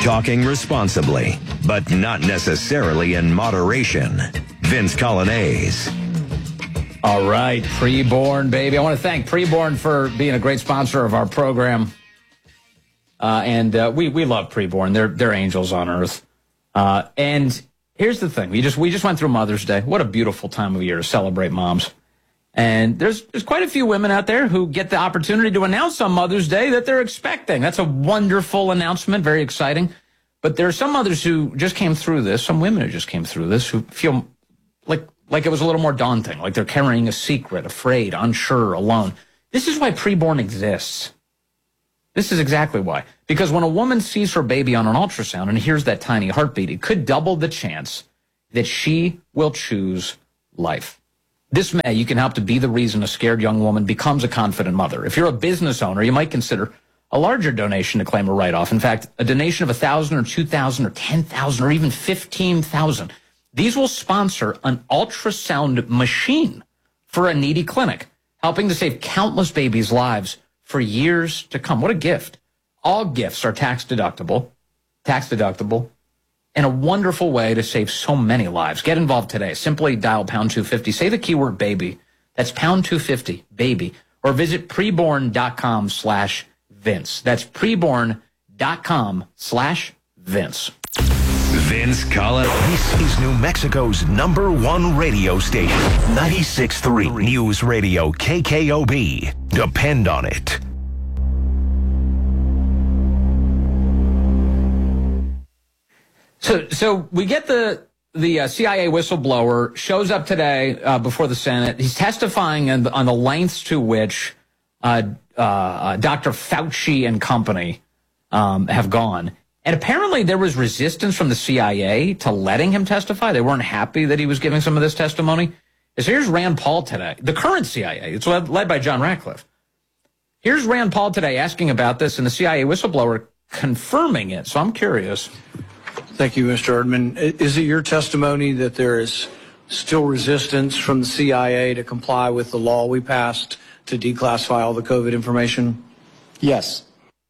Talking responsibly, but not necessarily in moderation. Vince Colonnese. All right, Preborn, baby. I want to thank Preborn for being a great sponsor of our program. And we love Preborn. They're angels on earth. And here's the thing. We just went through Mother's Day. What a beautiful time of year to celebrate moms. And there's quite a few women out there who get the opportunity to announce on Mother's Day that they're expecting. That's a wonderful announcement, very exciting. But there are some others who just came through this, some women who just came through this, who feel like it was a little more daunting, like they're carrying a secret, afraid, unsure, alone. This is why Preborn exists. This is exactly why. Because when a woman sees her baby on an ultrasound and hears that tiny heartbeat, it could double the chance that she will choose life. This May, you can help to be the reason a scared young woman becomes a confident mother. If you're a business owner, you might consider a larger donation to claim a write-off. In fact, a donation of $1,000 or $2,000 or $10,000 or even $15,000. These will sponsor an ultrasound machine for a needy clinic, helping to save countless babies' lives for years to come. What a gift. All gifts are tax deductible, and a wonderful way to save so many lives. Get involved today. Simply dial pound 250. Say the keyword baby. That's pound 250, baby. Or visit preborn.com/Vince. That's preborn.com/Vince. Vince Colonnese. This is New Mexico's #1 radio station. 96.3 News Radio KKOB. Depend on it. So we get the CIA whistleblower shows up today before the Senate. He's testifying on the lengths to which Dr. Fauci and company have gone. And apparently there was resistance from the CIA to letting him testify. They weren't happy that he was giving some of this testimony. So here's Rand Paul today, the current CIA. It's led by John Ratcliffe. Here's Rand Paul today asking about this, and the CIA whistleblower confirming it. So I'm curious. Thank you, Mr. Erdman. Is it your testimony that there is still resistance from the CIA to comply with the law we passed to declassify all the COVID information? Yes.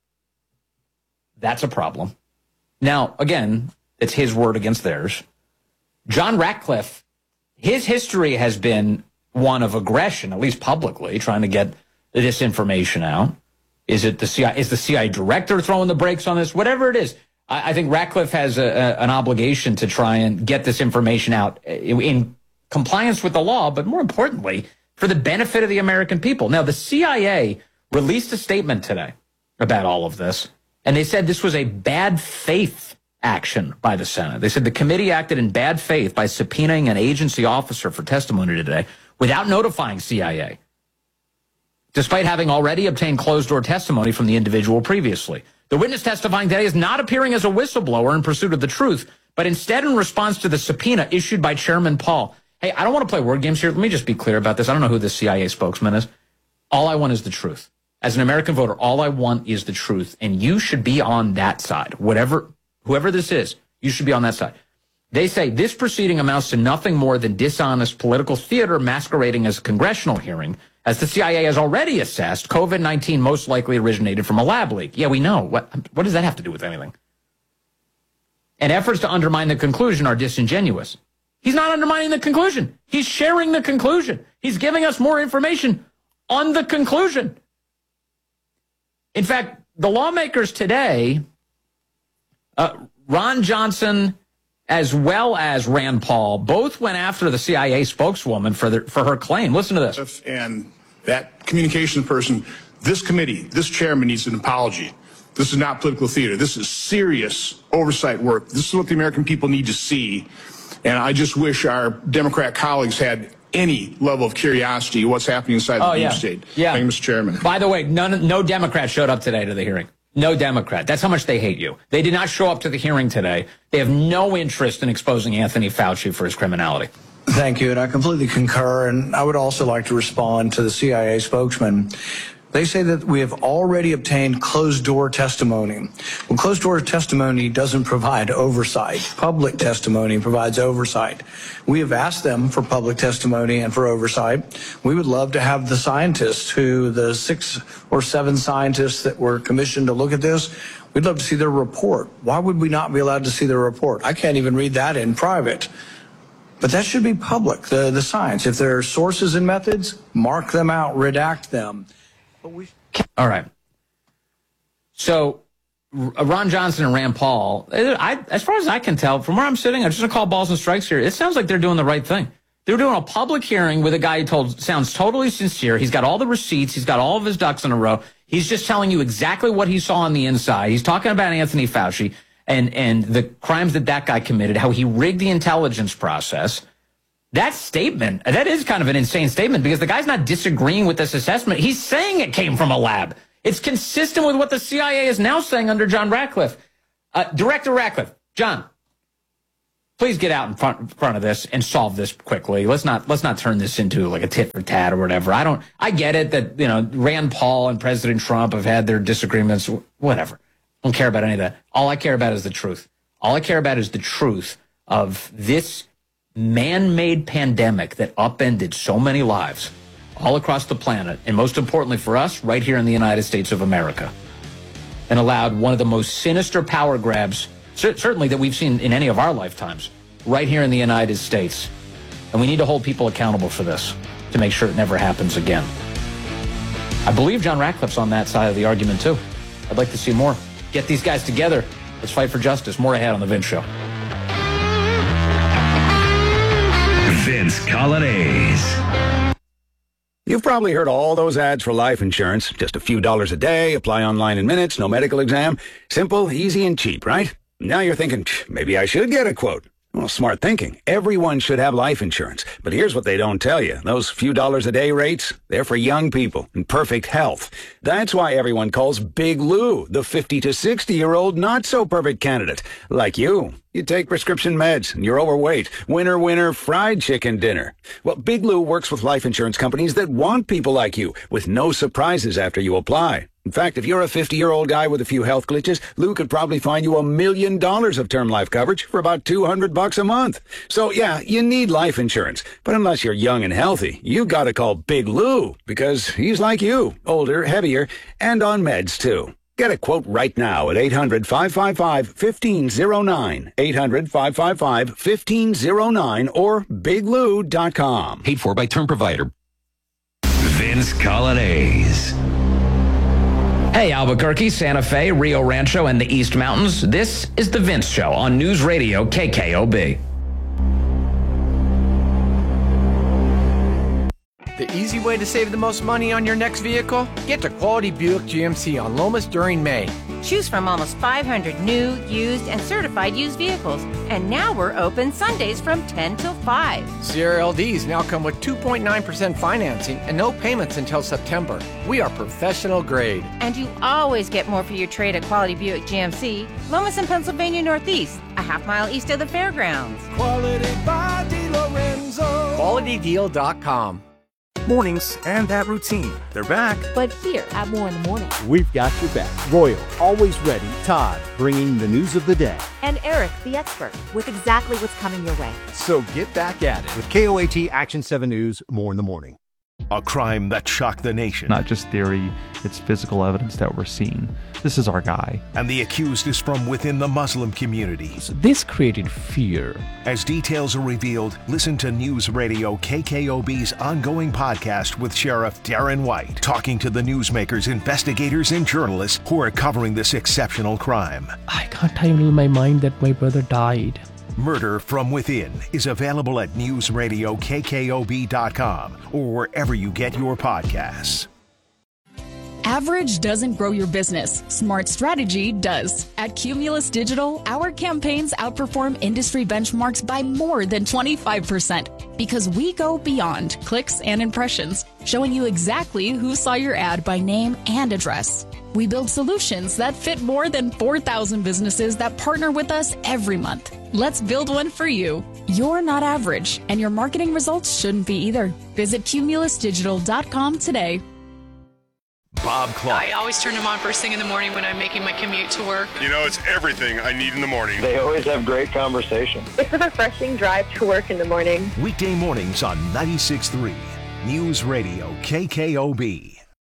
That's a problem. Now, again, it's his word against theirs. John Ratcliffe, his history has been one of aggression, at least publicly, trying to get this information out. Is the CIA director throwing the brakes on this? Whatever it is, I think Ratcliffe has an obligation to try and get this information out in compliance with the law, but more importantly, for the benefit of the American people. Now, the CIA released a statement today about all of this, and they said this was a bad faith action by the Senate. They said the committee acted in bad faith by subpoenaing an agency officer for testimony today without notifying CIA, despite having already obtained closed-door testimony from the individual previously. The witness testifying today is not appearing as a whistleblower in pursuit of the truth, but instead in response to the subpoena issued by Chairman Paul. Hey, I don't want to play word games here. Let me just be clear about this. I don't know who the CIA spokesman is. All I want is the truth. As an American voter, all I want is the truth, and you should be on that side. Whoever this is, you should be on that side. They say this proceeding amounts to nothing more than dishonest political theater masquerading as a congressional hearing, as the CIA has already assessed COVID-19 most likely originated from a lab leak. Yeah, we know. What does that have to do with anything? And efforts to undermine the conclusion are disingenuous. He's not undermining the conclusion. He's sharing the conclusion. He's giving us more information on the conclusion. In fact, the lawmakers today, Ron Johnson as well as Rand Paul, both went after the CIA spokeswoman for her claim. Listen to this. And that communications person, this committee, this chairman needs an apology. This is not political theater. This is serious oversight work. This is what the American people need to see. And I just wish our Democrat colleagues had any level of curiosity what's happening inside the deep state. Yeah. Thank you, Mr. Chairman. By the way, no Democrat showed up today to the hearing. No Democrat. That's how much they hate you. They did not show up to the hearing today. They have no interest in exposing Anthony Fauci for his criminality. Thank you, and I completely concur, and I would also like to respond to the CIA spokesman. They say that we have already obtained closed-door testimony. Well, closed-door testimony doesn't provide oversight. Public testimony provides oversight. We have asked them for public testimony and for oversight. We would love to have the scientists the 6 or 7 scientists that were commissioned to look at this. We'd love to see their report. Why would we not be allowed to see their report? I can't even read that in private. But that should be public, the science. If there are sources and methods, mark them out, redact them. All right. So Ron Johnson and Rand Paul, as far as I can tell, from where I'm sitting, I'm just going to call balls and strikes here. It sounds like they're doing the right thing. They're doing a public hearing with a guy who sounds totally sincere. He's got all the receipts. He's got all of his ducks in a row. He's just telling you exactly what he saw on the inside. He's talking about Anthony Fauci and the crimes that guy committed, how he rigged the intelligence process. That statement, that is kind of an insane statement because the guy's not disagreeing with this assessment. He's saying it came from a lab. It's consistent with what the CIA is now saying under John Ratcliffe. Director Ratcliffe, John, please get out in front of this and solve this quickly. Let's not turn this into like a tit for tat or whatever. I get it that, Rand Paul and President Trump have had their disagreements, whatever. I don't care about any of that. All I care about is the truth. All I care about is the truth of this man-made pandemic that upended so many lives all across the planet, and most importantly for us, right here in the United States of America, and allowed one of the most sinister power grabs, certainly that we've seen in any of our lifetimes, right here in the United States. And we need to hold people accountable for this to make sure it never happens again. I believe John Ratcliffe's on that side of the argument, too. I'd like to see more. Get these guys together. Let's fight for justice. More ahead on The Vince Show. Vince Coglianese. You've probably heard all those ads for life insurance. Just a few dollars a day, apply online in minutes, no medical exam. Simple, easy, and cheap, right? Now you're thinking, maybe I should get a quote. Well, smart thinking. Everyone should have life insurance. But here's what they don't tell you. Those few dollars a day rates, they're for young people in perfect health. That's why everyone calls Big Lou the 50 to 60-year-old not-so-perfect candidate. Like you. You take prescription meds, and you're overweight. Winner, winner, fried chicken dinner. Well, Big Lou works with life insurance companies that want people like you, with no surprises after you apply. In fact, if you're a 50-year-old guy with a few health glitches, Lou could probably find you $1 million of term life coverage for about $200 a month. So, yeah, you need life insurance. But unless you're young and healthy, you gotta call Big Lou, because he's like you, older, heavier, and on meds, too. Get a quote right now at 800-555-1509, 800-555-1509, or biglou.com. Paid for by term provider. Vince Coglianese. Hey, Albuquerque, Santa Fe, Rio Rancho, and the East Mountains. This is The Vince Show on News Radio KKOB. The easy way to save the most money on your next vehicle? Get to Quality Buick GMC on Lomas during May. Choose from almost 500 new, used, and certified used vehicles. And now we're open Sundays from 10 till 5. CRLDs now come with 2.9% financing and no payments until September. We are professional grade. And you always get more for your trade at Quality Buick GMC, Lomas and Pennsylvania Northeast, a half-mile east of the fairgrounds. Quality by DiLorenzo. QualityDeal.com. Mornings and that routine. They're back. But here at More in the Morning, we've got your back. Royal, always ready. Todd, bringing the news of the day. And Eric, the expert, with exactly what's coming your way. So get back at it. With KOAT Action 7 News, More in the Morning. A crime that shocked the nation. Not just theory, it's physical evidence that we're seeing. This is our guy. And the accused is from within the Muslim community. So this created fear. As details are revealed, listen to News Radio KKOB's ongoing podcast with Sheriff Darren White, talking to the newsmakers, investigators, and journalists who are covering this exceptional crime. I can't handle my mind that my brother died. Murder from Within is available at newsradiokkkob.com or wherever you get your podcasts. Average doesn't grow your business. Smart strategy does. At Cumulus Digital, our campaigns outperform industry benchmarks by more than 25% because we go beyond clicks and impressions, showing you exactly who saw your ad by name and address. We build solutions that fit more than 4,000 businesses that partner with us every month. Let's build one for you. You're not average, and your marketing results shouldn't be either. Visit cumulusdigital.com today. Bob Clark. I always turn them on first thing in the morning when I'm making my commute to work. You know, it's everything I need in the morning. They always have great conversation. It's a refreshing drive to work in the morning. Weekday mornings on 96.3 News Radio KKOB.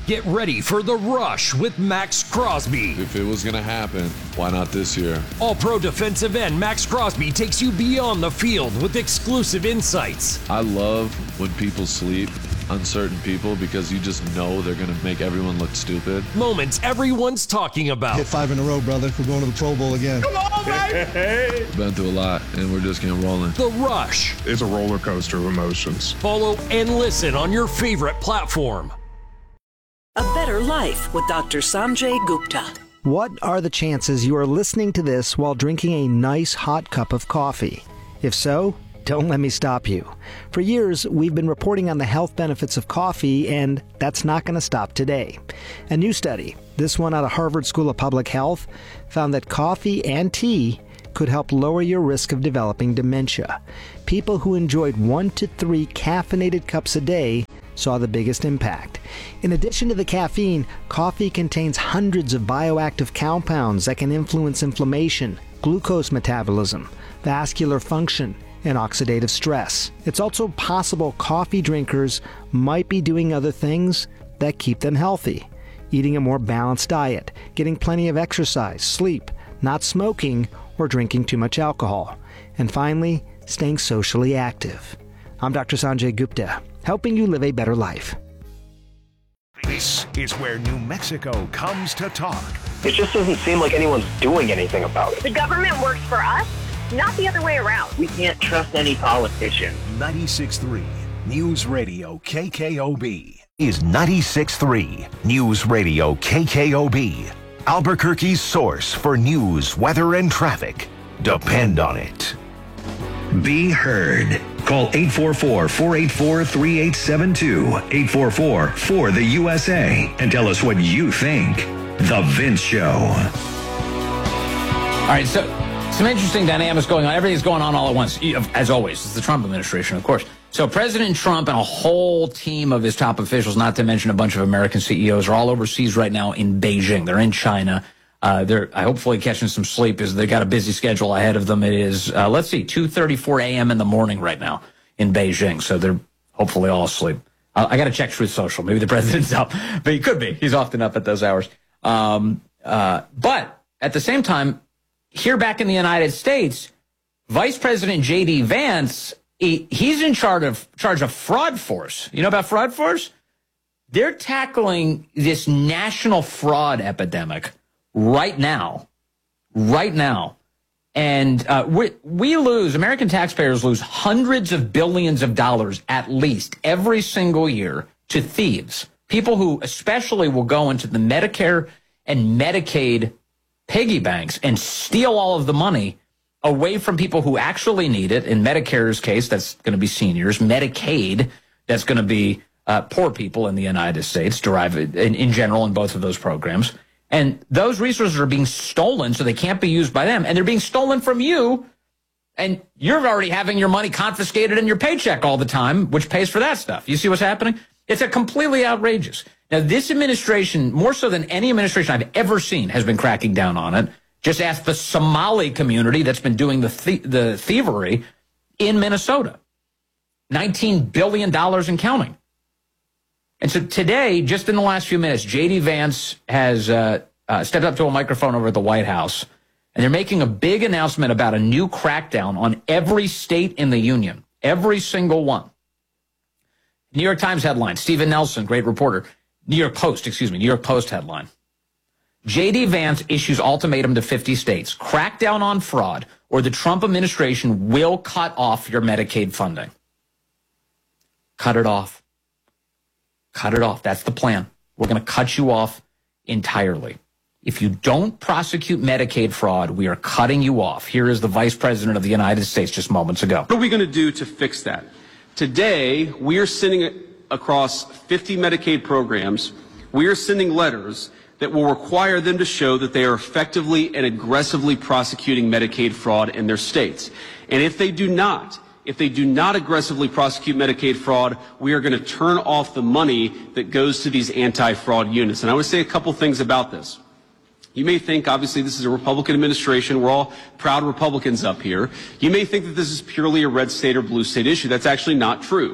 Get ready for The Rush with Max Crosby. If it was going to happen, why not this year? All-Pro defensive end Max Crosby takes you beyond the field with exclusive insights. I love when people sleep, uncertain people, because you just know they're going to make everyone look stupid. Moments everyone's talking about. Hit 5 in a row, brother. We're going to the Pro Bowl again. Come on, baby! Been through a lot, and we're just getting rolling. The Rush. It's a roller coaster of emotions. Follow and listen on your favorite platform. A Better Life with Dr. Sanjay Gupta. What are the chances you are listening to this while drinking a nice hot cup of coffee? If so, don't let me stop you. For years, we've been reporting on the health benefits of coffee, and that's not going to stop today. A new study, this one out of Harvard School of Public Health, found that coffee and tea could help lower your risk of developing dementia. People who enjoyed 1 to 3 caffeinated cups a day saw the biggest impact. In addition to the caffeine, coffee contains hundreds of bioactive compounds that can influence inflammation, glucose metabolism, vascular function, and oxidative stress. It's also possible coffee drinkers might be doing other things that keep them healthy. Eating a more balanced diet, getting plenty of exercise, sleep, not smoking, or drinking too much alcohol. And finally, staying socially active. I'm Dr. Sanjay Gupta, helping you live a better life. This is where New Mexico comes to talk. It just doesn't seem like anyone's doing anything about it. The government works for us, not the other way around. We can't trust any politician. 96.3 News Radio KKOB is 96.3 News Radio KKOB. Albuquerque's source for news, weather, and traffic. Depend on it. Be heard. Call 844-484-3872, 844-4-THE-USA, and tell us what you think. The Vince Show. All right, so some interesting dynamics going on. Everything's going on all at once, as always. It's the Trump administration, of course. So President Trump and a whole team of his top officials, not to mention a bunch of American CEOs, are all overseas right now in Beijing. They're in China. They're hopefully catching some sleep because they got a busy schedule ahead of them. It is, 2:34 a.m. in the morning right now in Beijing. So they're hopefully all asleep. I got to check Truth Social. Maybe the president's up, but he could be. He's often up at those hours. But at the same time, here back in the United States, Vice President J.D. Vance, he's in charge of Fraud Force. You know about Fraud Force? They're tackling this national fraud epidemic right now. And we lose, American taxpayers lose hundreds of billions of dollars at least every single year to thieves. People who especially will go into the Medicare and Medicaid piggy banks and steal all of the money away from people who actually need it. In Medicare's case, that's going to be seniors. Medicaid, that's going to be poor people in the United States, derived in general in both of those programs. And those resources are being stolen, so they can't be used by them. And they're being stolen from you, and you're already having your money confiscated in your paycheck all the time, which pays for that stuff. You see what's happening? It's a completely outrageous. Now, this administration, more so than any administration I've ever seen, has been cracking down on it. Just ask the Somali community that's been doing the thievery in Minnesota. $19 billion and counting. And so today, just in the last few minutes, J.D. Vance has stepped up to a microphone over at the White House, and they're making a big announcement about a new crackdown on every state in the union, every single one. New York Times headline, Stephen Nelson, great reporter. New York Post headline. J.D. Vance issues ultimatum to 50 states. Crack down on fraud, or the Trump administration will cut off your Medicaid funding. Cut it off. Cut it off. That's the plan. We're going to cut you off entirely. If you don't prosecute Medicaid fraud, we are cutting you off. Here is the Vice President of the United States just moments ago. What are we going to do to fix that? Today, we are sending across 50 Medicaid programs, we are sending letters that will require them to show that they are effectively and aggressively prosecuting Medicaid fraud in their states. And if they do not aggressively prosecute Medicaid fraud, we are going to turn off the money that goes to these anti-fraud units. And I want to say a couple things about this. You may think, obviously, this is a Republican administration. We're all proud Republicans up here. You may think that this is purely a red state or blue state issue. That's actually not true.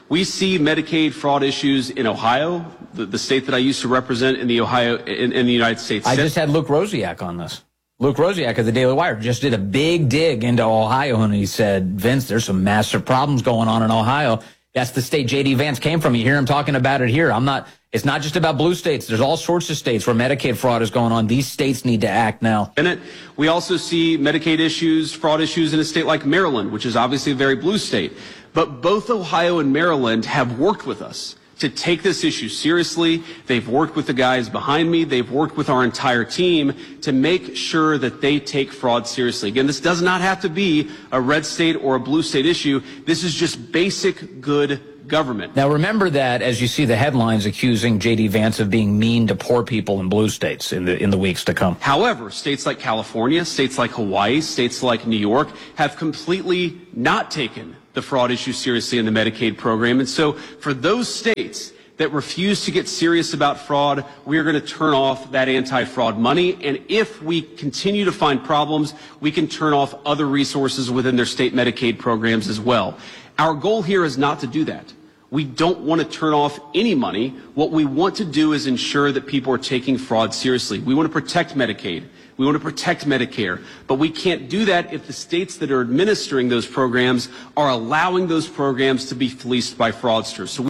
We see Medicaid fraud issues in Ohio, the state that I used to represent in the United States. I just had Luke Rosiak on this. Luke Rosiak of the Daily Wire just did a big dig into Ohio, and he said, Vince, there's some massive problems going on in Ohio. That's the state J.D. Vance came from. You hear him talking about it here. It's not just about blue states. There's all sorts of states where Medicaid fraud is going on. These states need to act now. We also see Medicaid issues, fraud issues in a state like Maryland, which is obviously a very blue state. But both Ohio and Maryland have worked with us to take this issue seriously. They've worked with the guys behind me. They've worked with our entire team to make sure that they take fraud seriously. Again, this does not have to be a red state or a blue state issue. This is just basic good government. Now, remember that as you see the headlines accusing J.D. Vance of being mean to poor people in blue states in the weeks to come. However, states like California, states like Hawaii, states like New York have completely not taken the fraud issue seriously in the Medicaid program. And so for those states that refuse to get serious about fraud, we are going to turn off that anti-fraud money. And if we continue to find problems, we can turn off other resources within their state Medicaid programs as well. Our goal here is not to do that. We don't want to turn off any money. What we want to do is ensure that people are taking fraud seriously. We want to protect Medicaid. We want to protect Medicare. But we can't do that if the states that are administering those programs are allowing those programs to be fleeced by fraudsters.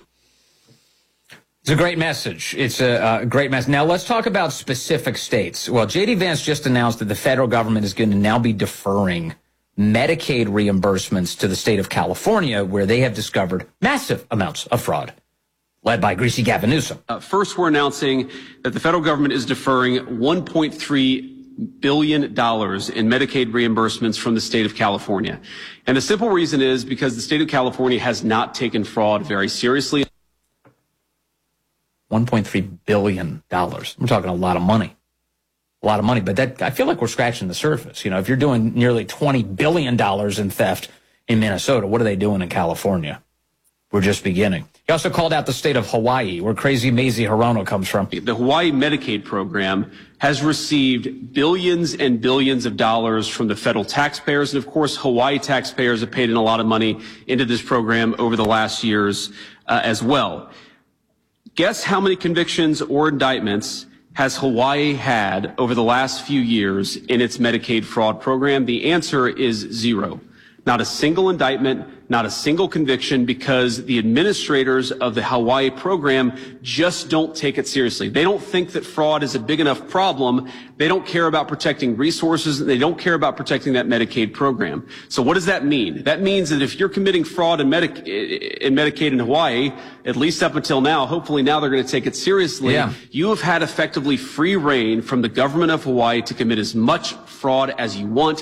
It's a great message. It's a great message. Now, let's talk about specific states. Well, J.D. Vance just announced that the federal government is going to now be deferring Medicaid reimbursements to the state of California, where they have discovered massive amounts of fraud, led by greasy Gavin Newsom. First, we're announcing that the federal government is deferring $1.3 billion in Medicaid reimbursements from the state of California. And the simple reason is because the state of California has not taken fraud very seriously. $1.3 billion. We're talking a lot of money. A lot of money, but that I feel like we're scratching the surface. You know, if you're doing nearly $20 billion in theft in Minnesota, what are they doing in California? We're just beginning. He also called out the state of Hawaii, where crazy Mazie Hirono comes from. The Hawaii Medicaid program has received billions and billions of dollars from the federal taxpayers. And of course, Hawaii taxpayers have paid in a lot of money into this program over the last years as well. Guess how many convictions or indictments has Hawaii had over the last few years in its Medicaid fraud program? The answer is 0. Not a single indictment, not a single conviction, because the administrators of the Hawaii program just don't take it seriously. They don't think that fraud is a big enough problem. They don't care about protecting resources. They don't care about protecting that Medicaid program. So what does that mean? That means that if you're committing fraud in Medicaid in Hawaii, at least up until now, hopefully now they're going to take it seriously. Yeah. You have had effectively free reign from the government of Hawaii to commit as much fraud as you want.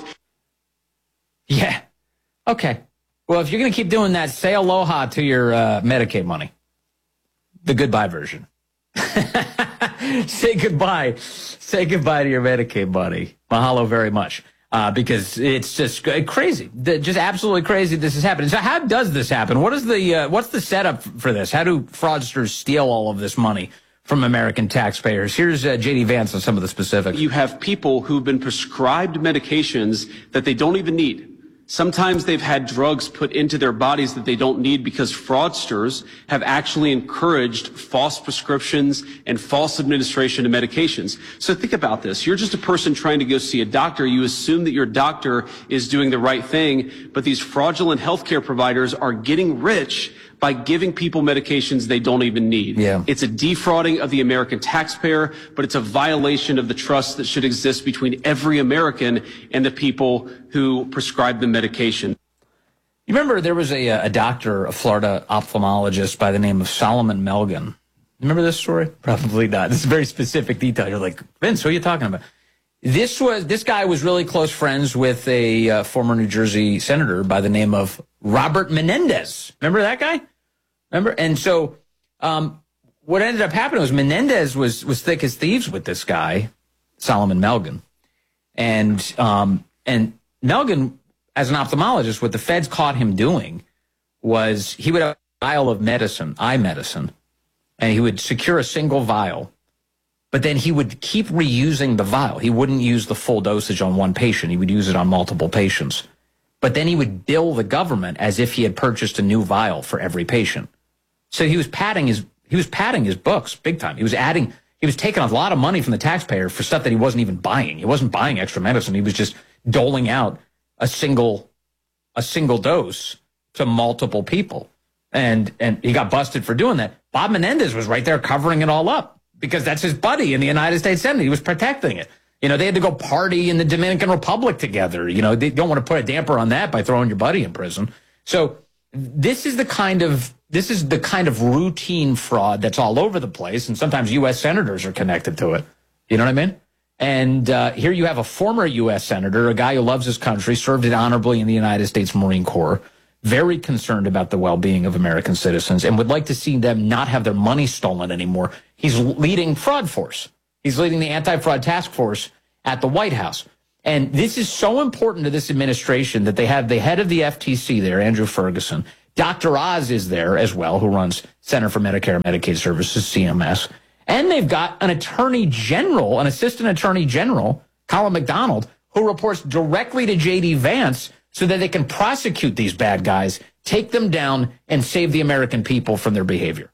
Yeah. Okay. Well, if you're going to keep doing that, say aloha to your Medicaid money. The goodbye version. Say goodbye. Say goodbye to your Medicaid money. Mahalo very much. Because it's just crazy. Just absolutely crazy this is happening. So how does this happen? What's the setup for this? How do fraudsters steal all of this money from American taxpayers? Here's J.D. Vance on some of the specifics. You have people who've been prescribed medications that they don't even need. Sometimes they've had drugs put into their bodies that they don't need because fraudsters have actually encouraged false prescriptions and false administration of medications. So think about this. You're just a person trying to go see a doctor. You assume that your doctor is doing the right thing, but these fraudulent healthcare providers are getting rich by giving people medications they don't even need. Yeah. It's a defrauding of the American taxpayer, but it's a violation of the trust that should exist between every American and the people who prescribe the medication. You remember there was a doctor, a Florida ophthalmologist by the name of Solomon Melgen. Remember this story? Probably not. This is a very specific detail. You're like, Vince, what are you talking about? This guy was really close friends with a former New Jersey senator by the name of Robert Menendez. Remember that guy? Remember? And so what ended up happening was Menendez was thick as thieves with this guy, Solomon Melgen. And Melgen, as an ophthalmologist, what the feds caught him doing was he would have a vial of medicine, eye medicine, and he would secure a single vial. But then he would keep reusing the vial. He wouldn't use the full dosage on one patient. He would use it on multiple patients. But then he would bill the government as if he had purchased a new vial for every patient. So he was padding his books big time. He was taking a lot of money from the taxpayer for stuff that he wasn't even buying. He wasn't buying extra medicine. He was just doling out a single dose to multiple people. And he got busted for doing that. Bob Menendez was right there covering it all up because that's his buddy in the United States Senate. He was protecting it. You know, they had to go party in the Dominican Republic together. You know, they don't want to put a damper on that by throwing your buddy in prison. So this is the kind of routine fraud that's all over the place. And sometimes U.S. senators are connected to it. You know what I mean? And here you have a former U.S. senator, a guy who loves his country, served it honorably in the United States Marine Corps, very concerned about the well-being of American citizens and would like to see them not have their money stolen anymore. He's leading Fraud Force. He's leading the anti-fraud task force at the White House. And this is so important to this administration that they have the head of the FTC there, Andrew Ferguson. Dr. Oz is there as well, who runs Center for Medicare and Medicaid Services, CMS. And they've got an attorney general, an assistant attorney general, Colin McDonald, who reports directly to J.D. Vance so that they can prosecute these bad guys, take them down, and save the American people from their behavior.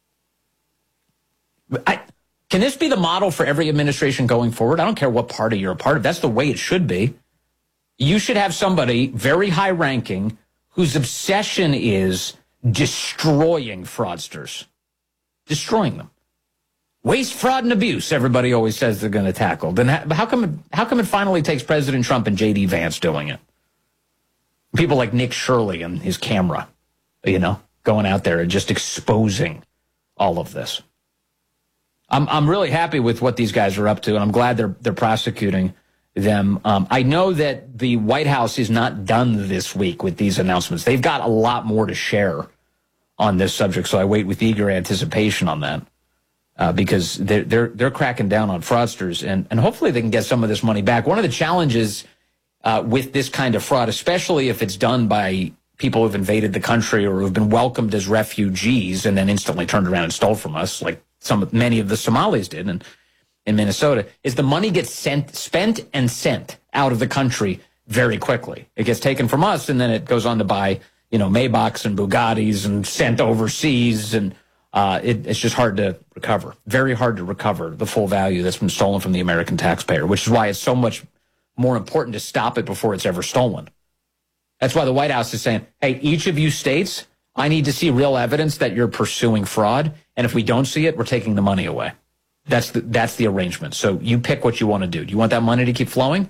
Can this be the model for every administration going forward? I don't care what party you're a part of. That's the way it should be. You should have somebody very high-ranking whose obsession is destroying fraudsters, destroying them. Waste, fraud, and abuse, everybody always says they're going to tackle. Then how come it finally takes President Trump and J.D. Vance doing it? People like Nick Shirley and his camera, you know, going out there and just exposing all of this. I'm really happy with what these guys are up to, and I'm glad they're prosecuting them. I know that the White House is not done this week with these announcements. They've got a lot more to share on this subject, so I wait with eager anticipation on that because they're cracking down on fraudsters, and hopefully they can get some of this money back. One of the challenges with this kind of fraud, especially if it's done by people who've invaded the country or who've been welcomed as refugees and then instantly turned around and stole from us, like many of the Somalis did in Minnesota, is the money gets spent and sent out of the country very quickly. It gets taken from us, and then it goes on to buy, you know, Maybachs and Bugattis and sent overseas, and it's just hard to recover. Very hard to recover the full value that's been stolen from the American taxpayer, which is why it's so much more important to stop it before it's ever stolen. That's why the White House is saying, hey, each of you states, I need to see real evidence that you're pursuing fraud, and if we don't see it, we're taking the money away. That's the arrangement. So you pick what you want to do. Do you want that money to keep flowing?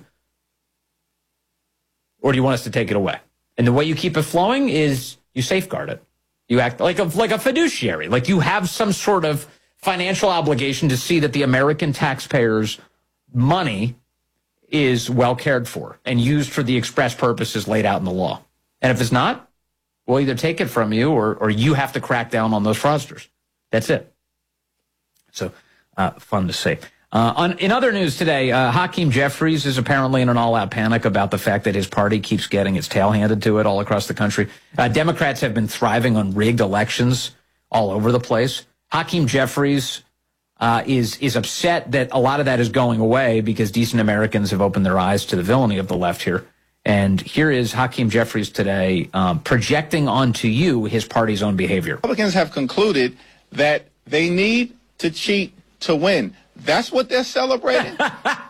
Or do you want us to take it away? And the way you keep it flowing is you safeguard it. You act like a fiduciary, like you have some sort of financial obligation to see that the American taxpayers' money is well cared for and used for the express purposes laid out in the law. And if it's not, we'll either take it from you or you have to crack down on those fraudsters. That's it. So fun to see. In other news today, Hakeem Jeffries is apparently in an all-out panic about the fact that his party keeps getting its tail handed to it all across the country. Democrats have been thriving on rigged elections all over the place. Hakeem Jeffries is upset that a lot of that is going away because decent Americans have opened their eyes to the villainy of the left here. And here is Hakeem Jeffries today projecting onto you his party's own behavior. Republicans have concluded that they need to cheat to win. That's what they're celebrating? Is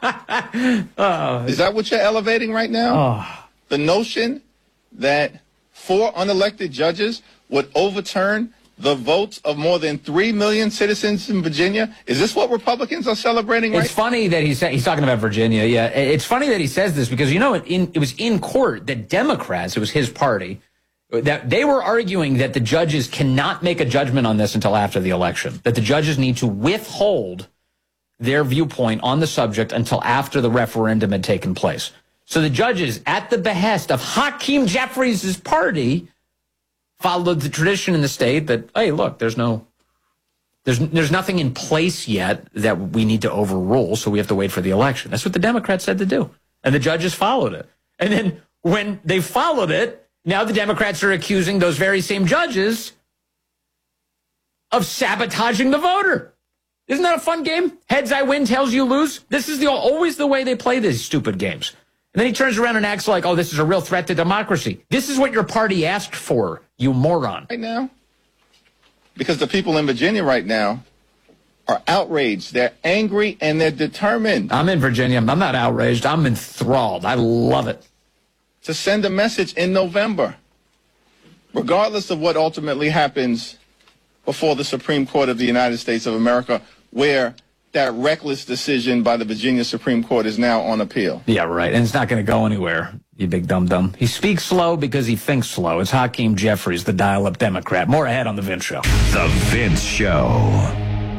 that what you're elevating right now? The notion that 4 unelected judges would overturn the votes of more than 3 million citizens in Virginia? Is this what Republicans are celebrating right now? It's funny that he's talking about Virginia. Yeah, it's funny that he says this because, you know, it was in court that Democrats, it was his party, that they were arguing that the judges cannot make a judgment on this until after the election, that the judges need to withhold their viewpoint on the subject until after the referendum had taken place. So the judges, at the behest of Hakeem Jeffries' party, followed the tradition in the state that, hey, look, there's nothing in place yet that we need to overrule, so we have to wait for the election. That's what the Democrats said to do. And the judges followed it. And then when they followed it, now the Democrats are accusing those very same judges of sabotaging the voter. Isn't that a fun game? Heads I win, tails you lose. This is always the way they play these stupid games. And then he turns around and acts like, oh, this is a real threat to democracy. This is what your party asked for, you moron. Right now, because the people in Virginia right now are outraged. They're angry and they're determined. I'm in Virginia. I'm not outraged. I'm enthralled. I love it. To send a message in November, regardless of what ultimately happens before the Supreme Court of the United States of America, where that reckless decision by the Virginia Supreme Court is now on appeal. Yeah, right. And it's not going to go anywhere, you big dum-dum. He speaks slow because he thinks slow. It's Hakeem Jeffries, the dial-up Democrat. More ahead on The Vince Show. The Vince Show.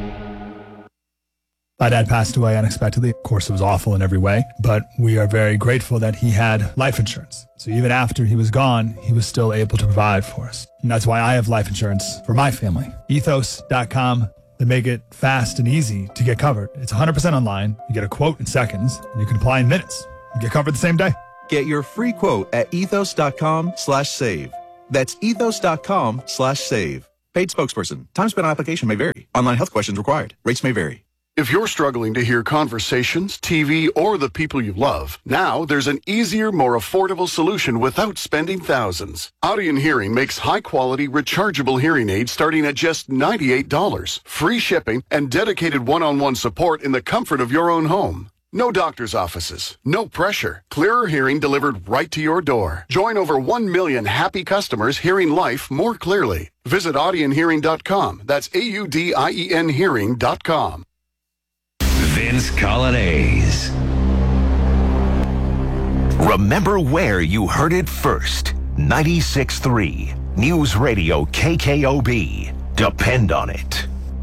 My dad passed away unexpectedly. Of course, it was awful in every way, but we are very grateful that he had life insurance. So even after he was gone, he was still able to provide for us. And that's why I have life insurance for my family. Ethos.com. They make it fast and easy to get covered. It's 100% online. You get a quote in seconds, and you can apply in minutes. You get covered the same day. Get your free quote at ethos.com/save. That's ethos.com/save. Paid spokesperson. Time spent on application may vary. Online health questions required. Rates may vary. If you're struggling to hear conversations, TV, or the people you love, now there's an easier, more affordable solution without spending thousands. Audion Hearing makes high-quality, rechargeable hearing aids starting at just $98. Free shipping and dedicated one-on-one support in the comfort of your own home. No doctor's offices, no pressure. Clearer hearing delivered right to your door. Join over 1 million happy customers hearing life more clearly. Visit audionhearing.com. That's AUDIEN hearing.com. Vince Colonnese. Remember where you heard it first. 96.3 News Radio KKOB. Depend on it.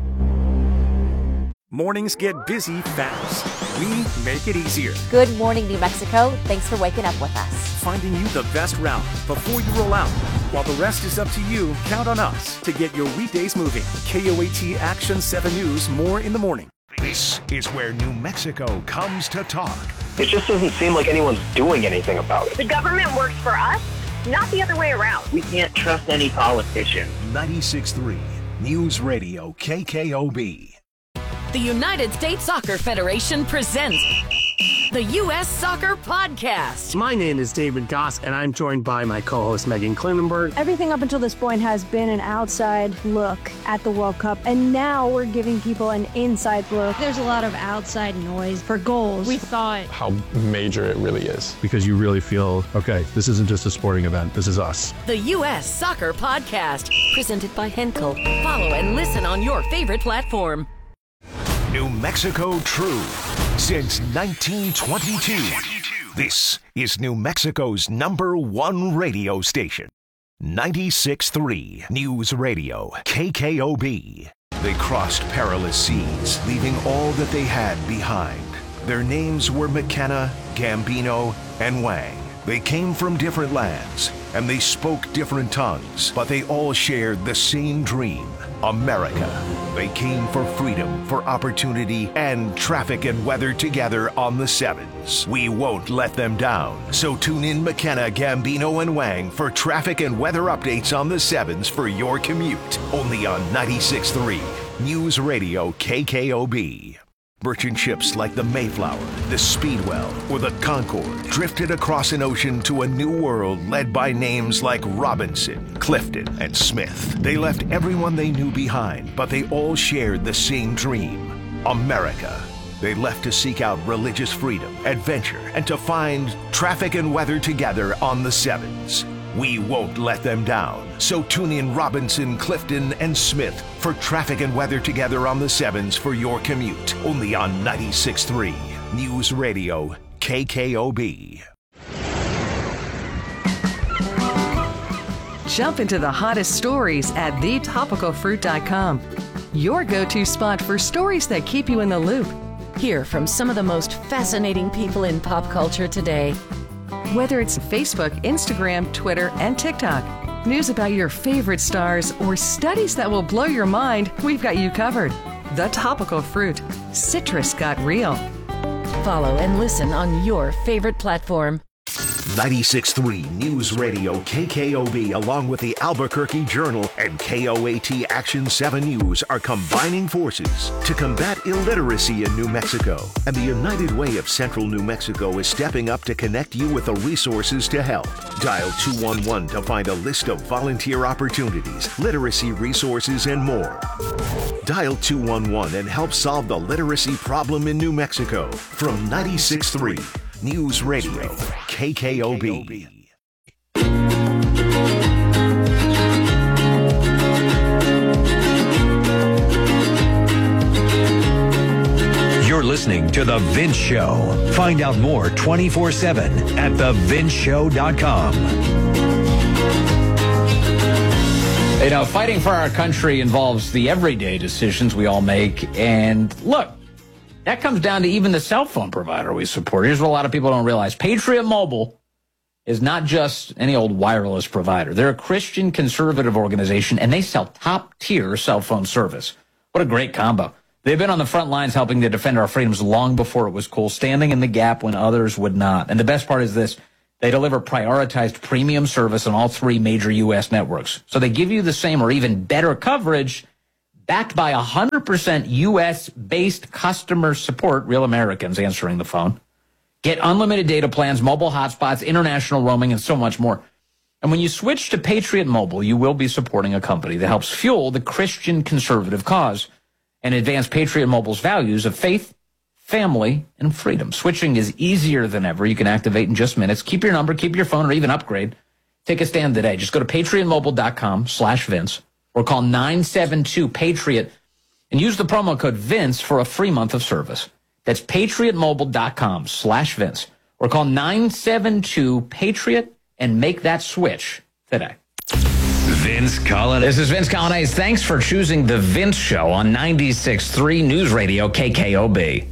Mornings get busy fast. We make it easier. Good morning, New Mexico. Thanks for waking up with us. Finding you the best route before you roll out. While the rest is up to you, count on us to get your weekdays moving. KOAT Action 7 News, more in the morning. This is where New Mexico comes to talk. It just doesn't seem like anyone's doing anything about it. The government works for us, not the other way around. We can't trust any politician. 96.3 News Radio KKOB. The United States Soccer Federation presents the U.S. Soccer Podcast. My name is David Goss, and I'm joined by my co-host Megan Klinenberg. Everything up until this point has been an outside look at the World Cup, and now we're giving people an inside look. There's a lot of outside noise for goals. We thought how major it really is. Because you really feel, okay, this isn't just a sporting event, this is us. The U.S. Soccer Podcast, presented by Henkel. Follow and listen on your favorite platform. New Mexico True since 1922. This is New Mexico's #1 radio station. 96.3 News Radio KKOB. They crossed perilous seas, leaving all that they had behind. Their names were McKenna, Gambino, and Wang. They came from different lands, and they spoke different tongues, but they all shared the same dream. America. They came for freedom, for opportunity, and traffic and weather together on the sevens. We won't let them down. So tune in McKenna, Gambino, and Wang for traffic and weather updates on the sevens for your commute. Only on 96.3 News Radio KKOB. Merchant ships like the Mayflower, the Speedwell, or the Concord drifted across an ocean to a new world led by names like Robinson, Clifton, and Smith. They left everyone they knew behind, but they all shared the same dream, America. They left to seek out religious freedom, adventure, and to find traffic and weather together on the sevens. We won't let them down. So tune in Robinson, Clifton, and Smith for traffic and weather together on the sevens for your commute. Only on 96.3 News Radio KKOB. Jump into the hottest stories at thetopicalfruit.com. Your go-to spot for stories that keep you in the loop. Hear from some of the most fascinating people in pop culture today. Whether it's Facebook, Instagram, Twitter, and TikTok, news about your favorite stars, or studies that will blow your mind, we've got you covered. The Topical Fruit. Citrus got real. Follow and listen on your favorite platform. 96.3 News Radio KKOB, along with the Albuquerque Journal and KOAT Action 7 News, are combining forces to combat illiteracy in New Mexico. And the United Way of Central New Mexico is stepping up to connect you with the resources to help. Dial 211 to find a list of volunteer opportunities, literacy resources, and more. Dial 211 and help solve the literacy problem in New Mexico. From 96.3 News Radio KKOB. You're listening to The Vince Show. Find out more 24/7 at thevinceshow.com. You know, fighting for our country involves the everyday decisions we all make. And look, that comes down to even the cell phone provider we support. Here's what a lot of people don't realize. Patriot Mobile is not just any old wireless provider. They're a Christian conservative organization, and they sell top-tier cell phone service. What a great combo. They've been on the front lines helping to defend our freedoms long before it was cool, standing in the gap when others would not. And the best part is this. They deliver prioritized premium service on all three major U.S. networks. So they give you the same or even better coverage backed by 100% U.S.-based customer support, real Americans answering the phone. Get unlimited data plans, mobile hotspots, international roaming, and so much more. And when you switch to Patriot Mobile, you will be supporting a company that helps fuel the Christian conservative cause and advance Patriot Mobile's values of faith, family, and freedom. Switching is easier than ever. You can activate in just minutes. Keep your number, keep your phone, or even upgrade. Take a stand today. Just go to patriotmobile.com/Vince. Or call 972-PATRIOT and use the promo code Vince for a free month of service. That's patriotmobile.com/Vince. Or call 972-PATRIOT and make that switch today. Vince Coglianese. This is Vince Coglianese. Thanks for choosing The Vince Show on 96.3 News Radio KKOB.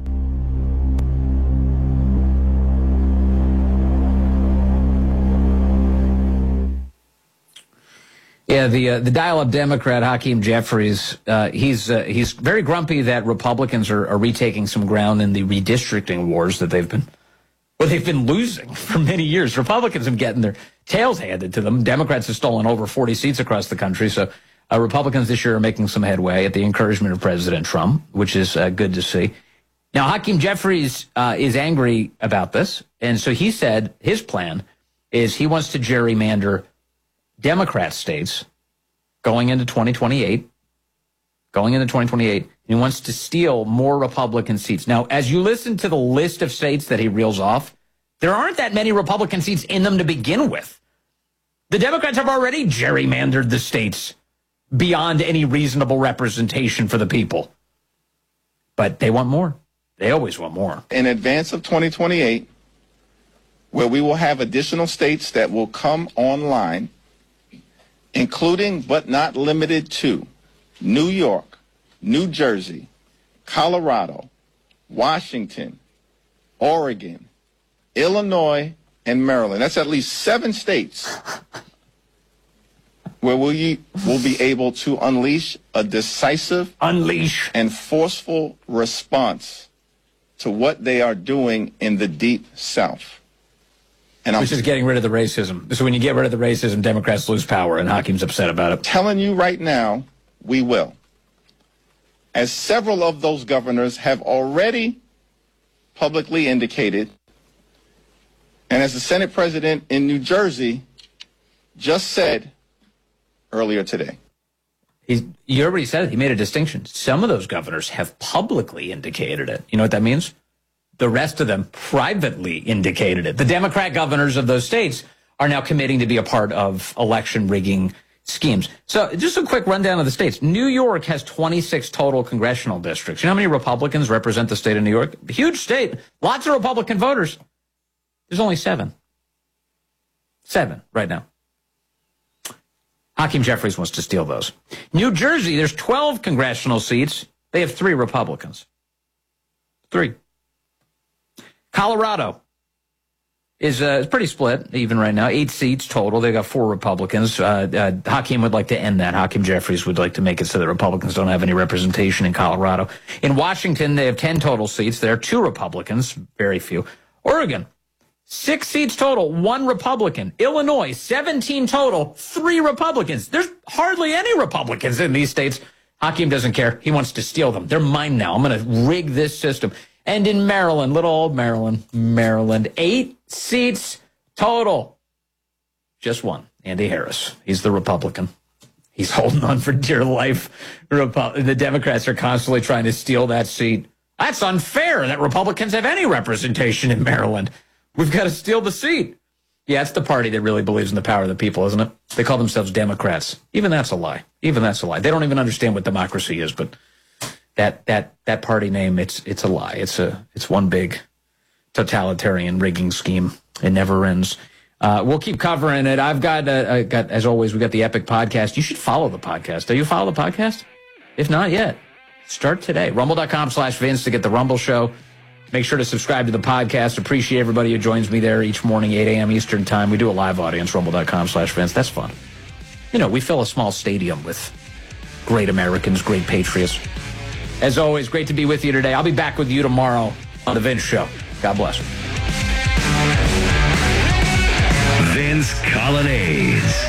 Yeah, the dial-up Democrat Hakeem Jeffries, he's very grumpy that Republicans are retaking some ground in the redistricting wars that they've been losing for many years. Republicans have been getting their tails handed to them. Democrats have stolen over 40 seats across the country. So Republicans this year are making some headway at the encouragement of President Trump, which is good to see. Now, Hakeem Jeffries is angry about this, and so he said his plan is he wants to gerrymander Democrat states going into 2028. He wants to steal more Republican seats. Now, as you listen to the list of states that he reels off, there aren't that many Republican seats in them to begin with. The Democrats have already gerrymandered the states beyond any reasonable representation for the people. But they want more. They always want more. In advance of 2028, where we will have additional states that will come online, including but not limited to New York, New Jersey, Colorado, Washington, Oregon, Illinois, and Maryland. That's at least 7 states where we will be able to unleash a decisive and forceful response to what they are doing in the Deep South. Which is getting rid of the racism. So when you get rid of the racism, Democrats lose power, and Hakeem's upset about it. Telling you right now, we will. As several of those governors have already publicly indicated, and as the Senate President in New Jersey just said earlier today. You already said it. He made a distinction. Some of those governors have publicly indicated it. You know what that means? The rest of them privately indicated it. The Democrat governors of those states are now committing to be a part of election rigging schemes. So just a quick rundown of the states. New York has 26 total congressional districts. You know how many Republicans represent the state of New York? Huge state. Lots of Republican voters. There's only 7. 7 right now. Hakeem Jeffries wants to steal those. New Jersey, there's 12 congressional seats. They have 3 Republicans. 3. Colorado is pretty split even right now. 8 seats total. They got 4 Republicans. Hakeem would like to end that. Hakeem Jeffries would like to make it so that Republicans don't have any representation in Colorado. In Washington, they have 10 total seats. There are 2 Republicans, very few. Oregon, 6 seats total, 1 Republican. Illinois, 17 total, 3 Republicans. There's hardly any Republicans in these states. Hakeem doesn't care. He wants to steal them. They're mine now. I'm going to rig this system. And in Maryland, little old Maryland, 8 seats total. Just 1, Andy Harris. He's the Republican. He's holding on for dear life. The Democrats are constantly trying to steal that seat. That's unfair that Republicans have any representation in Maryland. We've got to steal the seat. Yeah, it's the party that really believes in the power of the people, isn't it? They call themselves Democrats. Even that's a lie. They don't even understand what democracy is, but that party name, it's a lie. It's one big totalitarian rigging scheme. It never ends. We'll keep covering it. I've got, as always, we got the Epic Podcast. You should follow the podcast. Do you follow the podcast? If not yet, start today. Rumble.com/Vince to get the Rumble Show. Make sure to subscribe to the podcast. Appreciate everybody who joins me there each morning, 8 a.m. Eastern time. We do a live audience, rumble.com/Vince. That's fun. You know, we fill a small stadium with great Americans, great patriots. As always, great to be with you today. I'll be back with you tomorrow on The Vince Show. God bless. Vince Colonnades.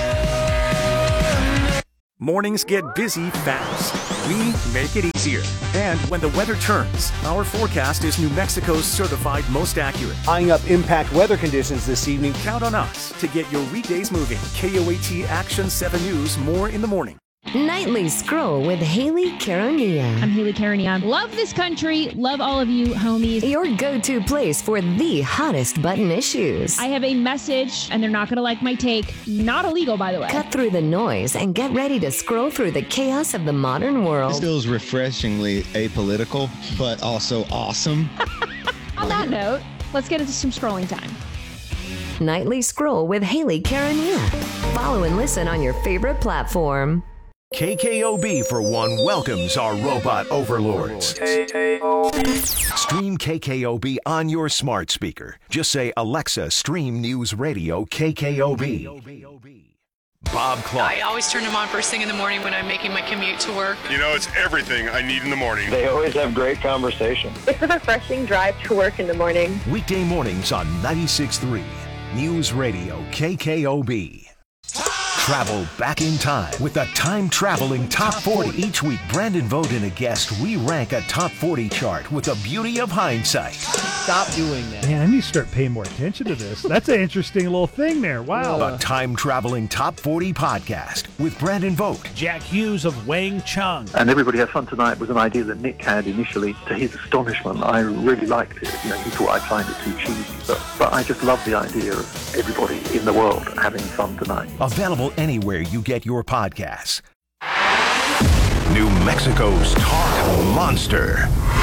Mornings get busy fast. We make it easier. And when the weather turns, our forecast is New Mexico's certified most accurate. Eyeing up impact weather conditions this evening. Count on us to get your weekdays moving. KOAT Action 7 News, more in the morning. Nightly Scroll with Haley Carania. I'm Haley Carania. Love this country. Love all of you, homies. Your go-to place for the hottest button issues. I have a message, and they're not going to like my take. Not illegal, by the way. Cut through the noise and get ready to scroll through the chaos of the modern world. This feels refreshingly apolitical, but also awesome. On that note, let's get into some scrolling time. Nightly Scroll with Haley Carania. Follow and listen on your favorite platform. KKOB, for one, welcomes our robot overlords. Stream KKOB on your smart speaker. Just say, Alexa, stream News Radio KKOB. Bob Clark. I always turn them on first thing in the morning when I'm making my commute to work. You know, it's everything I need in the morning. They always have great conversation. It's a refreshing drive to work in the morning. Weekday mornings on 96.3 News Radio KKOB. Travel back in time with the time-traveling Top 40. Each week, Brandon Vogt and a guest re-rank a Top 40 chart with the beauty of hindsight. Stop doing that. Man, I need to start paying more attention to this. That's an interesting little thing there. Wow. The time-traveling Top 40 podcast with Brandon Vogt. Jack Hughes of Wang Chung. And Everybody Has Fun Tonight was an idea that Nick had initially. To his astonishment, I really liked it. You know, he thought I'd find it too cheesy. But I just love the idea of everybody in the world having fun tonight. Available anywhere you get your podcasts. New Mexico's talk monster.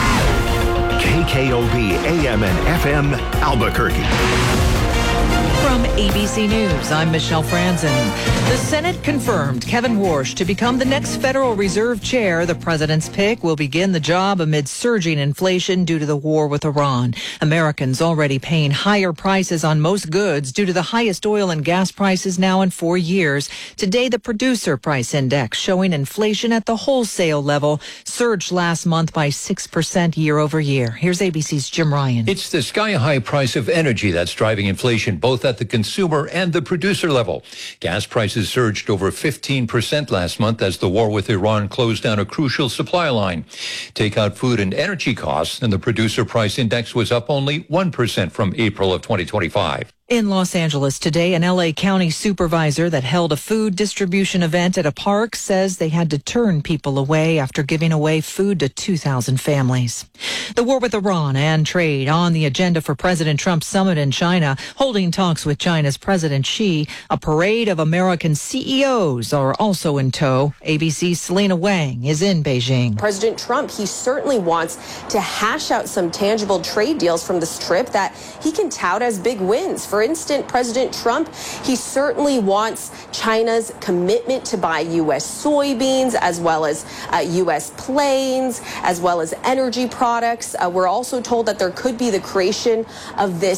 KKOB AM and FM Albuquerque. From ABC News, I'm Michelle Franzen. The Senate confirmed Kevin Warsh to become the next Federal Reserve Chair. The president's pick will begin the job amid surging inflation due to the war with Iran. Americans already paying higher prices on most goods due to the highest oil and gas prices now in 4 years. Today, the Producer Price Index showing inflation at the wholesale level surged last month by 6% year over year. Here's ABC's Jim Ryan. It's the sky-high price of energy that's driving inflation, both at the consumer and the producer level. Gas prices surged over 15% last month as the war with Iran closed down a crucial supply line. Take out food and energy costs, and the Producer Price Index was up only 1% from April of 2025. In Los Angeles today, an L.A. County supervisor that held a food distribution event at a park says they had to turn people away after giving away food to 2,000 families. The war with Iran and trade on the agenda for President Trump's summit in China, holding talks with China's President Xi. A parade of American CEOs are also in tow. ABC's Selena Wang is in Beijing. President Trump, he certainly wants to hash out some tangible trade deals from this trip that he can tout as big wins. For instance, President Trump, he certainly wants China's commitment to buy U.S. soybeans, as well as U.S. planes, as well as energy products. We're also told that there could be the creation of this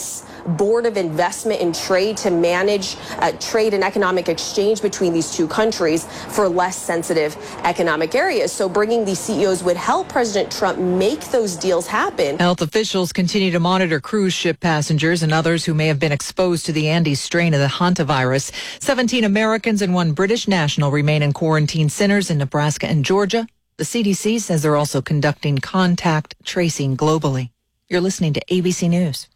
Board of Investment and Trade to manage trade and economic exchange between these two countries for less sensitive economic areas. So bringing these CEOs would help President Trump make those deals happen. Health officials continue to monitor cruise ship passengers and others who may have been exposed to the Andes strain of the hantavirus. 17 Americans and 1 British national remain in quarantine centers in Nebraska and Georgia. The CDC says they're also conducting contact tracing globally. You're listening to ABC News.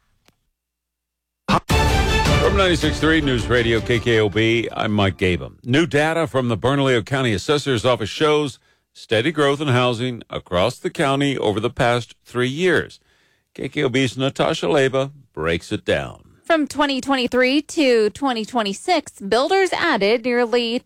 From 96.3 News Radio KKOB, I'm Mike Gabum. New data from the Bernalillo County Assessor's Office shows steady growth in housing across the county over the past 3 years. KKOB's Natasha Leba breaks it down. From 2023 to 2026, builders added nearly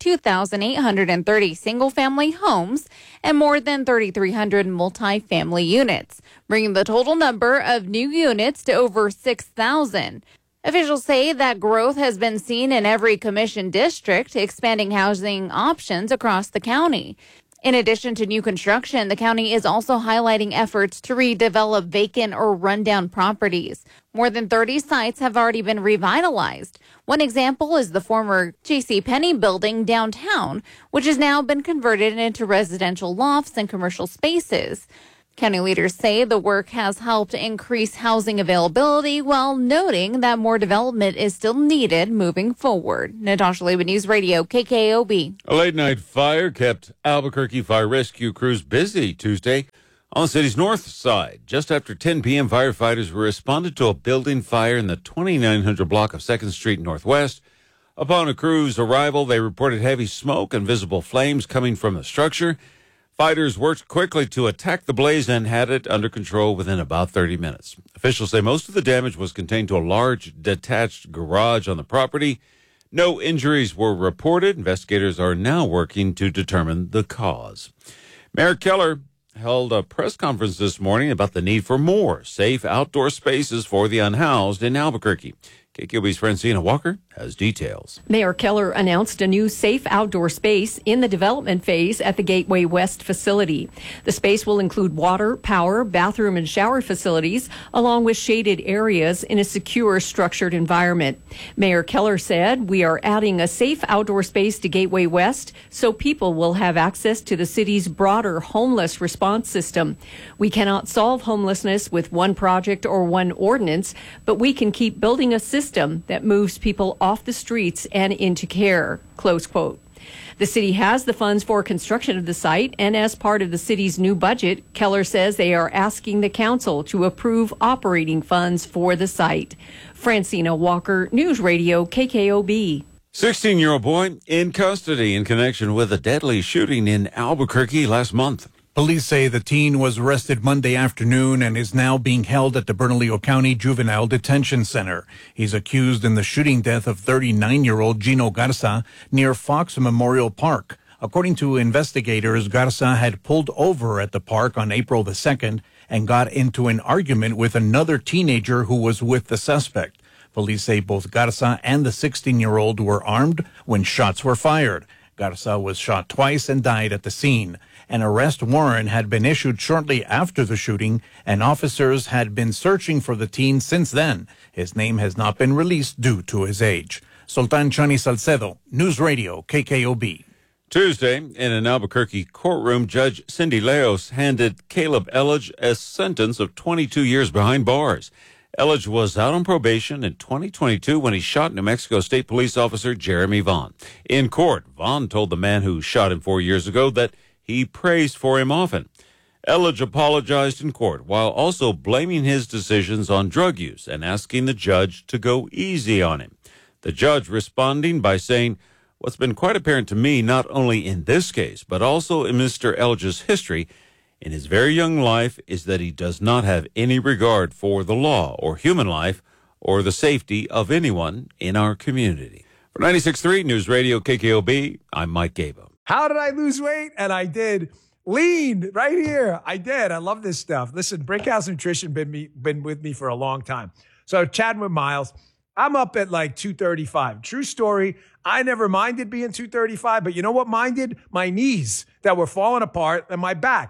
2,830 single-family homes and more than 3,300 multifamily units, bringing the total number of new units to over 6,000. Officials say that growth has been seen in every commission district, expanding housing options across the county. In addition to new construction, the county is also highlighting efforts to redevelop vacant or rundown properties. More than 30 sites have already been revitalized. One example is the former JCPenney building downtown, which has now been converted into residential lofts and commercial spaces. County leaders say the work has helped increase housing availability while noting that more development is still needed moving forward. Natasha Leba, News Radio, KKOB. A late-night fire kept Albuquerque fire rescue crews busy Tuesday on the city's north side. Just after 10 p.m., firefighters responded to a building fire in the 2900 block of 2nd Street Northwest. Upon a crew's arrival, they reported heavy smoke and visible flames coming from the structure. Fighters worked quickly to attack the blaze and had it under control within about 30 minutes. Officials say most of the damage was contained to a large detached garage on the property. No injuries were reported. Investigators are now working to determine the cause. Mayor Keller held a press conference this morning about the need for more safe outdoor spaces for the unhoused in Albuquerque. KQB's Francina Walker has details. Mayor Keller announced a new safe outdoor space in the development phase at the Gateway West facility. The space will include water, power, bathroom, and shower facilities, along with shaded areas in a secure, structured environment. Mayor Keller said, "We are adding a safe outdoor space to Gateway West so people will have access to the city's broader homeless response system. We cannot solve homelessness with one project or one ordinance, but we can keep building a system that moves people off the streets and into care," close quote. The city has the funds for construction of the site, and as part of the city's new budget, Keller says they are asking the council to approve operating funds for the site. Francina Walker, News Radio, KKOB. 16-year-old boy in custody in connection with a deadly shooting in Albuquerque last month. Police say the teen was arrested Monday afternoon and is now being held at the Bernalillo County Juvenile Detention Center. He's accused in the shooting death of 39-year-old Gino Garza near Fox Memorial Park. According to investigators, Garza had pulled over at the park on April the 2nd and got into an argument with another teenager who was with the suspect. Police say both Garza and the 16-year-old were armed when shots were fired. Garza was shot twice and died at the scene. An arrest warrant had been issued shortly after the shooting, and officers had been searching for the teen since then. His name has not been released due to his age. Sultan Chani Salcedo, News Radio, KKOB. Tuesday, in an Albuquerque courtroom, Judge Cindy Leos handed Caleb Elledge a sentence of 22 years behind bars. Elledge was out on probation in 2022 when he shot New Mexico State Police Officer Jeremy Vaughn. In court, Vaughn told the man who shot him 4 years ago that he prays for him often. Elledge apologized in court while also blaming his decisions on drug use and asking the judge to go easy on him. The judge responding by saying, "What's been quite apparent to me, not only in this case, but also in Mr. Elledge's history, in his very young life, is that he does not have any regard for the law or human life or the safety of anyone in our community." For 96.3 News Radio KKOB, I'm Mike Gabo. How did I lose weight? And I did. Lean right here. I did. I love this stuff. Listen, Brickhouse Nutrition been with me for a long time. So chatting with Miles, I'm up at like 235. True story. I never minded being 235, but you know what minded? My knees that were falling apart and my back.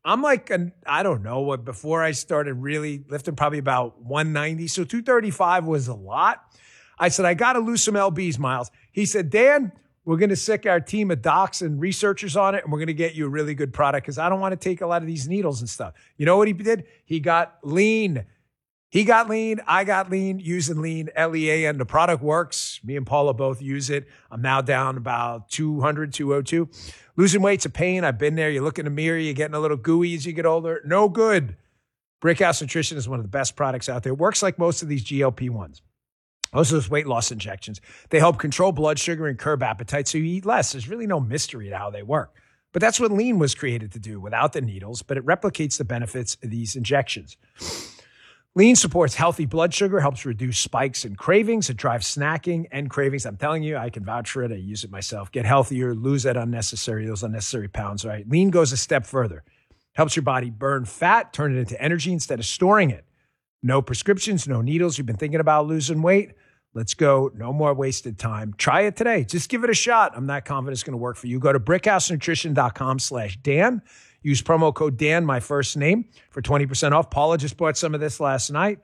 I'm like, I don't know, before I started really lifting, probably about 190. So 235 was a lot. I said, I got to lose some lbs, Miles. He said, Dan, we're going to sick our team of docs and researchers on it, and we're going to get you a really good product because I don't want to take a lot of these needles and stuff. You know what he did? He got lean. I got lean, using lean, LEAN. The product works. Me and Paula both use it. I'm now down about 200, 202. Losing weight's a pain. I've been there. You look in the mirror, you're getting a little gooey as you get older. No good. Brickhouse Nutrition is one of the best products out there. It works like most of these GLP-1s. Most of those weight loss injections. They help control blood sugar and curb appetite so you eat less. There's really no mystery to how they work. But that's what lean was created to do without the needles, but it replicates the benefits of these injections. Lean supports healthy blood sugar, helps reduce spikes and cravings. It drives snacking and cravings. I'm telling you, I can vouch for it. I use it myself. Get healthier, lose those unnecessary pounds, right? Lean goes a step further. Helps your body burn fat, turn it into energy instead of storing it. No prescriptions, no needles. You've been thinking about losing weight? Let's go. No more wasted time. Try it today. Just give it a shot. I'm not confident it's going to work for you. Go to brickhousenutrition.com/Dan. Use promo code Dan, my first name, for 20% off. Paula just bought some of this last night.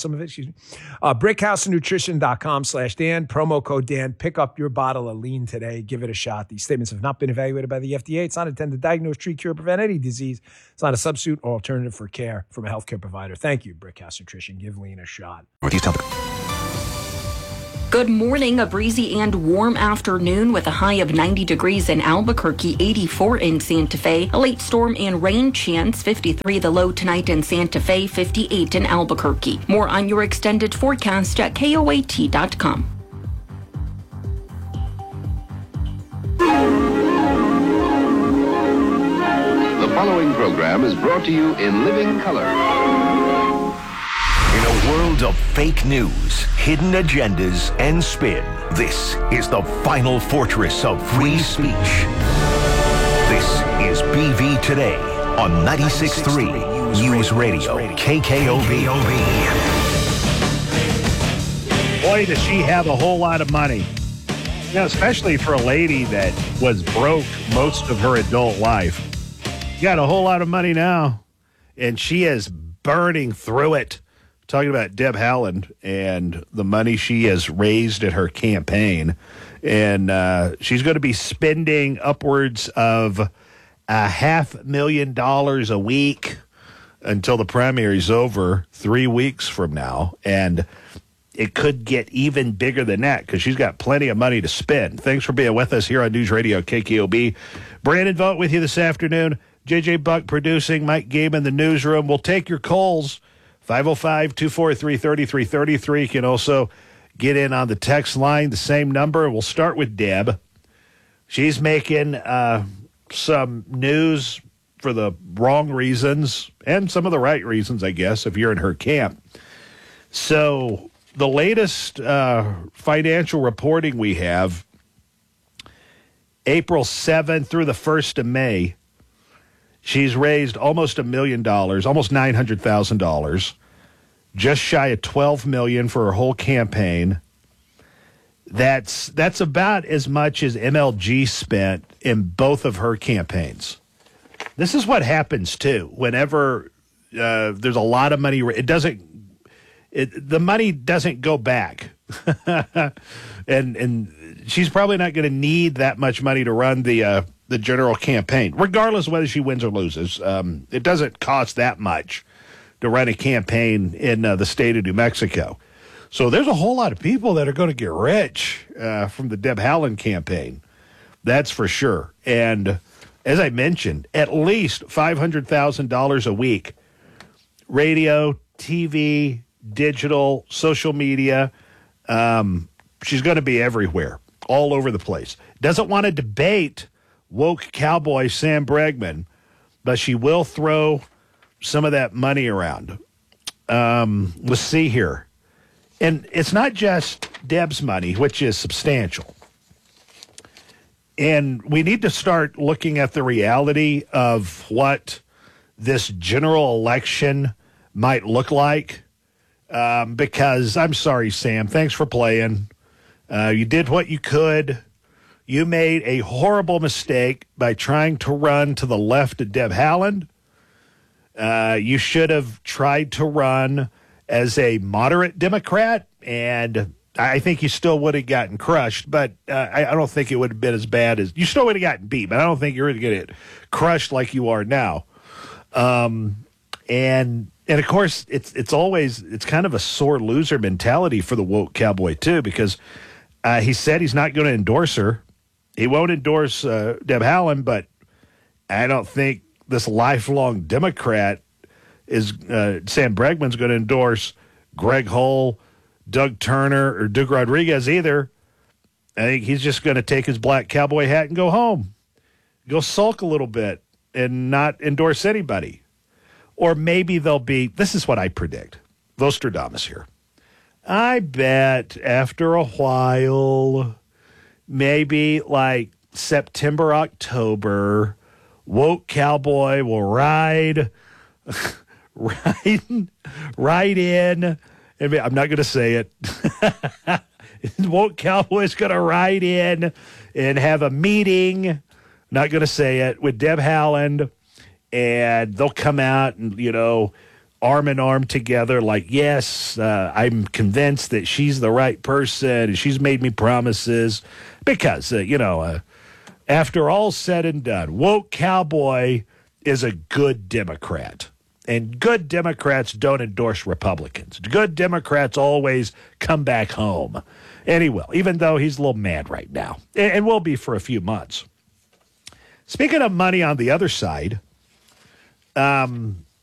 Brickhousenutrition.com/Dan. Promo code Dan. Pick up your bottle of lean today. Give it a shot. These statements have not been evaluated by the FDA. It's not intended to diagnose, treat, cure, prevent any disease. It's not a substitute or alternative for care from a healthcare provider. Thank you, Brickhouse Nutrition. Give lean a shot. Good morning. A breezy and warm afternoon with a high of 90 degrees in Albuquerque, 84 in Santa Fe. A late storm and rain chance, 53 the low tonight in Santa Fe, 58 in Albuquerque. More on your extended forecast at KOAT.com. The following program is brought to you in living color. In a world of fake news, hidden agendas, and spin, this is the final fortress of free speech. This is BV Today on 96.3 News Radio, KKOB. Boy, does she have a whole lot of money. You know, especially for a lady that was broke most of her adult life. You got a whole lot of money now, and she is burning through it. Talking about Deb Haaland and the money she has raised at her campaign. And she's going to be spending upwards of $500,000 a week until the primary is over 3 weeks from now. And it could get even bigger than that because she's got plenty of money to spend. Thanks for being with us here on News Radio KKOB. Brandon Vogt with you this afternoon. JJ Buck producing. Mike Gabe in the newsroom. We'll take your calls. 505-243-3333. You can also get in on the text line, the same number. We'll start with Deb. She's making some news for the wrong reasons and some of the right reasons, I guess, if you're in her camp. So the latest financial reporting we have, April 7th through the 1st of May, she's raised almost $1 million, almost $900,000, just shy of $12 million for her whole campaign. That's about as much as MLG spent in both of her campaigns. This is what happens too. Whenever there's a lot of money, the money doesn't go back, and she's probably not going to need that much money to run the general campaign, regardless of whether she wins or loses. It doesn't cost that much to run a campaign in the state of New Mexico. So there's a whole lot of people that are going to get rich from the Deb Haaland campaign. That's for sure. And as I mentioned, at least $500,000 a week. Radio, TV, digital, social media. She's going to be everywhere, all over the place. Doesn't want to debate woke cowboy Sam Bregman, but she will throw some of that money around. Let's see here. And it's not just Deb's money, which is substantial. And we need to start looking at the reality of what this general election might look like. Because, I'm sorry, Sam, thanks for playing. You did what you could. You made a horrible mistake by trying to run to the left of Deb Haaland. You should have tried to run as a moderate Democrat, and I think you still would have gotten crushed, but I don't think it would have been as bad as – you still would have gotten beat, but I don't think you're going to get crushed like you are now. And of course, it's always – it's kind of a sore loser mentality for the woke cowboy too, because he said he's not going to endorse her. He won't endorse Deb Haaland, but I don't think this lifelong Democrat is Sam Bregman's going to endorse Greg Hull, Doug Turner, or Doug Rodriguez either. I think he's just going to take his black cowboy hat and go home. Go sulk a little bit and not endorse anybody. Or maybe they'll be, this is what I predict. Vostradamus here. I bet after a while, maybe like September, October, woke cowboy will ride in. I'm not going to say it. Woke cowboy's going to ride in and have a meeting. Not going to say it, with Deb Haaland, and they'll come out and, arm in arm together like, yes, I'm convinced that she's the right person and she's made me promises because, after all said and done, woke cowboy is a good Democrat. And good Democrats don't endorse Republicans. Good Democrats always come back home. Anyway, even though he's a little mad right now, and will be for a few months. Speaking of money on the other side,